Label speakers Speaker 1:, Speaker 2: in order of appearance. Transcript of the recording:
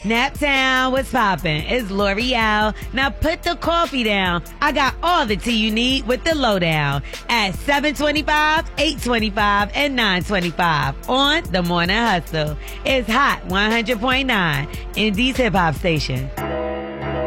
Speaker 1: Snaptown, what's poppin'? It's L'Oreal. Now put the coffee down. I got all the tea you need with the lowdown at 725, 825, and 925 on The Morning Hustle. It's hot 100.9 Indy's hip hop station.